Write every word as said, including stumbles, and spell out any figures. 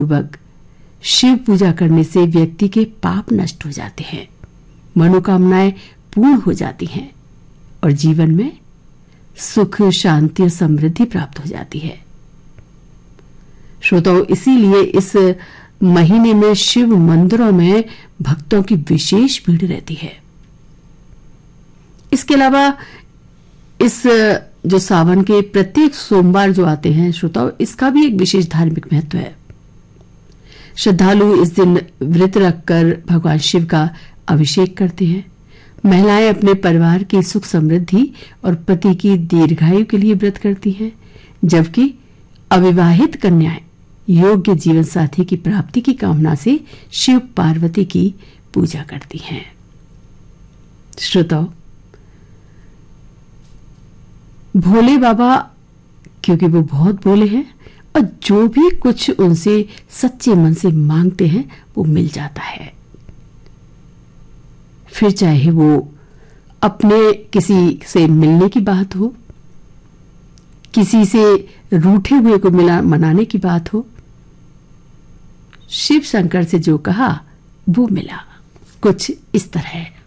पूर्वक शिव पूजा करने से व्यक्ति के पाप नष्ट हो जाते हैं, मनोकामनाएं पूर्ण हो जाती हैं और जीवन में सुख, शांति और समृद्धि प्राप्त हो जाती है। श्रोताओं, इसीलिए इस महीने में शिव मंदिरों में भक्तों की विशेष भीड़ रहती है। इसके अलावा इस जो सावन के प्रत्येक सोमवार जो आते हैं श्रोताओं, इसका भी एक विशेष धार्मिक महत्व है। श्रद्धालु इस दिन व्रत रखकर भगवान शिव का अभिषेक करते हैं। महिलाएं अपने परिवार की सुख समृद्धि और पति की दीर्घायु के लिए व्रत करती हैं, जबकि अविवाहित कन्याएं योग्य जीवन साथी की प्राप्ति की कामना से शिव पार्वती की पूजा करती हैं। श्रोताओ, भोले बाबा क्योंकि वो बहुत भोले हैं और जो भी कुछ उनसे सच्चे मन से मांगते हैं वो मिल जाता है। फिर चाहे वो अपने किसी से मिलने की बात हो, किसी से रूठे हुए को मिला मनाने की बात हो, शिव शंकर से जो कहा वो मिला। कुछ इस तरह है।